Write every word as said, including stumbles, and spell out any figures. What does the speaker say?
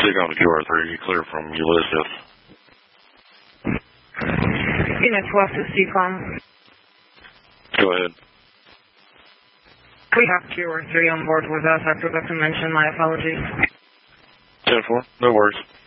Stick on to Q R three, clear from Ulysses. Unit twelve to C COM. Go ahead. We have Q R three on board with us. I forgot to mention. My apologies. ten four, no worries.